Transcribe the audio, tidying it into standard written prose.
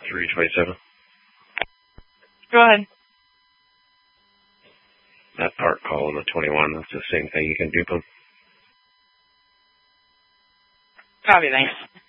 327. Go ahead. That part call on the 21, that's the same thing. You can dupe them. Copy, thanks.